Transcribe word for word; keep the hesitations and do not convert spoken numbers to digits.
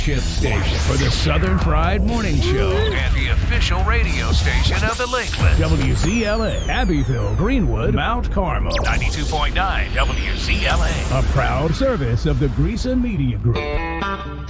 Chip station for the Southern Fried Morning Show and the official radio station of the Lakeland. W Z L A, Abbeville, Greenwood, Mount Carmel. ninety-two point nine W Z L A. A proud service of the Greason Media Group.